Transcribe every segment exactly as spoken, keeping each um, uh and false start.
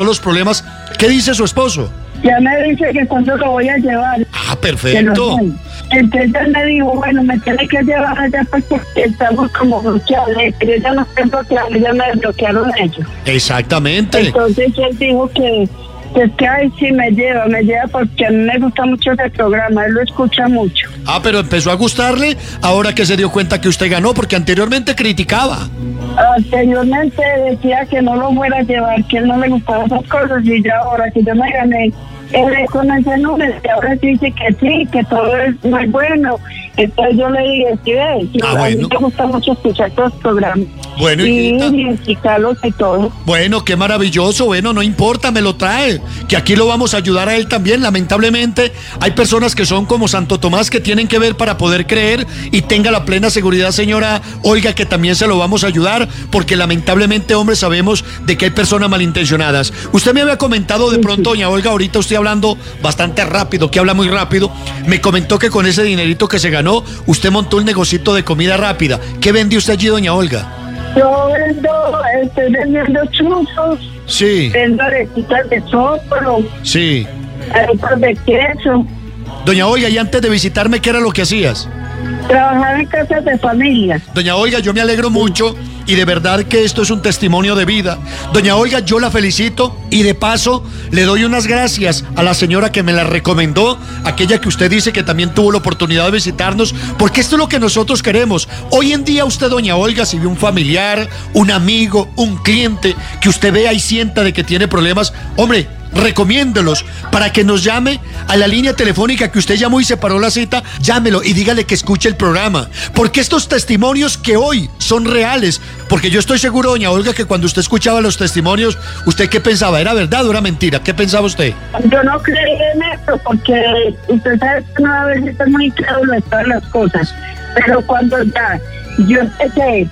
los problemas. ¿Qué dice su esposo? Ya me dice que cuando lo voy a llevar. Ah, perfecto. Entonces él me dijo, bueno, me tiene que llevar allá porque estamos como bloqueados. Pero ya no estoy bloqueado, ya me bloquearon ellos. Exactamente. Entonces él dijo que, que es que ay, sí me lleva, me lleva porque a mí me gusta mucho ese programa, él lo escucha mucho. Ah, pero empezó a gustarle ahora que se dio cuenta que usted ganó, porque anteriormente criticaba. Anteriormente decía que no lo fuera a llevar, que él no le gustaban esas cosas, y ya ahora que yo me gané, él con ese número, y ahora dice que sí, que todo es muy bueno. Entonces yo le dije, sí, sí, ah, a bueno. mí me gusta mucho escuchar todos los programas. Bueno, y hijita. identificarlos y todo. Bueno, qué maravilloso. Bueno, no importa, me lo trae. Que aquí lo vamos a ayudar a él también. Lamentablemente, hay personas que son como Santo Tomás que tienen que ver para poder creer, y tenga la plena seguridad, señora Olga, que también se lo vamos a ayudar, porque lamentablemente, hombre, sabemos de que hay personas malintencionadas. Usted me había comentado de pronto, doña Olga, ahorita usted hablando bastante rápido, que habla muy rápido, me comentó que con ese dinerito que se ganó, usted montó un negocito de comida rápida. ¿Qué vende usted allí, doña Olga? Yo vendo, estoy vendiendo chuzos. Sí. Vendo arepitas de sopro. Sí. Arepas de queso. Doña Olga, y antes de visitarme, ¿qué era lo que hacías? Trabajar en casas de familia. Doña Olga, yo me alegro mucho, y de verdad que esto es un testimonio de vida. Doña Olga, yo la felicito, y de paso le doy unas gracias a la señora que me la recomendó, aquella que usted dice que también tuvo la oportunidad de visitarnos, porque esto es lo que nosotros queremos. Hoy en día usted, doña Olga, si ve un familiar, un amigo, un cliente que usted vea y sienta de que tiene problemas, hombre, recomiéndelos para que nos llame a la línea telefónica que usted llamó y separó la cita. Llámelo y dígale que escuche el programa, porque estos testimonios que hoy son reales, porque yo estoy seguro, doña Olga, que cuando usted escuchaba los testimonios, ¿usted qué pensaba? ¿Era verdad o era mentira? ¿Qué pensaba usted? Yo no creí en esto porque usted sabe que una vez está muy incrédulo de todas las cosas, pero cuando ya yo empecé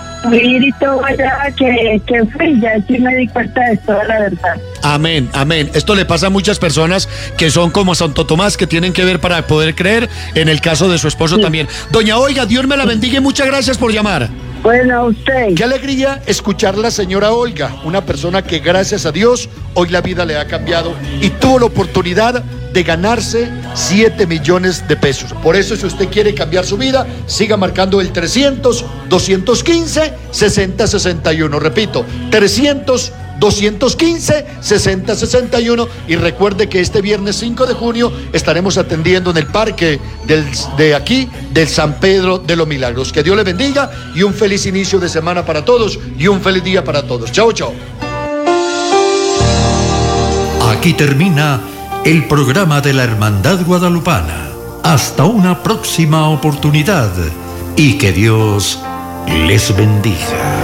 ir y todo allá que, que fui, ya sí me di cuenta de toda la verdad. Amén, amén. Esto le pasa a muchas personas que son como Santo Tomás, que tienen que ver para poder creer. En el caso de su esposo sí. También. Doña Olga, Dios me la bendiga y muchas gracias por llamar. Bueno, a usted. Qué alegría escuchar la señora Olga, una persona que gracias a Dios hoy la vida le ha cambiado y tuvo la oportunidad de ganarse siete millones de pesos. Por eso, si usted quiere cambiar su vida, siga marcando el trescientos, doscientos quince, sesenta sesenta y uno. Repito, trescientos, doscientos quince, sesenta sesenta y uno. Y recuerde que este viernes cinco de junio estaremos atendiendo en el parque del, de aquí, del San Pedro de los Milagros. Que Dios le bendiga y un feliz inicio de semana para todos y un feliz día para todos. Chao, chao. Aquí termina el programa de la Hermandad Guadalupana. Hasta una próxima oportunidad y que Dios les bendiga.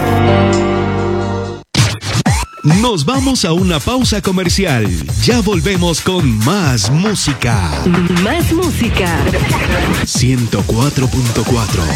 Nos vamos a una pausa comercial. Ya volvemos con más música. Más música. ciento cuatro punto cuatro